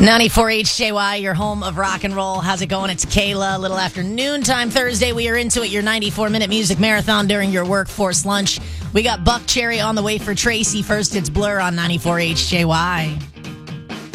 94 HJY, your home of rock and roll. How's it going? It's Kayla. A little after noontime Thursday. We are into it, your 94-minute music marathon during your workforce lunch. We got Buck Cherry on the way for Tracy. First, it's Blur on 94 HJY.